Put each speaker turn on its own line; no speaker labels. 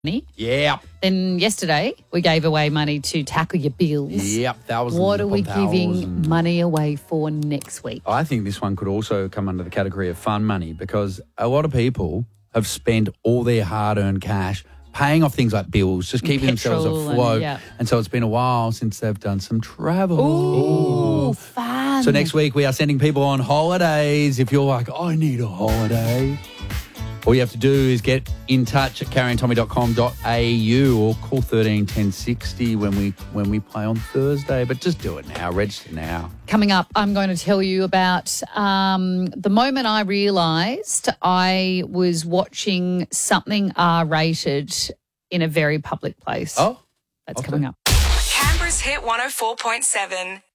money.
Yeah.
Then yesterday we gave away money to tackle your bills.
Yep. Thousands
What are we
upon
giving
thousands.
money away for next week?
I think this one could also come under the category of fun money because a lot of people have spent all their hard-earned cash paying off things like bills, just keeping themselves
Petrol
afloat.
and-
And so it's been a while since they've done some travel.
Ooh, fun.
So next week we are sending people on holidays. If you're like, I need a holiday, all you have to do is get in touch at carrieandtommy.com.au or call 13 10 60 when we play on Thursday. But just do it now. Register now.
Coming up, I'm going to tell you about the moment I realised I was watching something R-rated in a very public place.
Oh,
That's
okay.
coming up.
Canberra's Hit 104.7.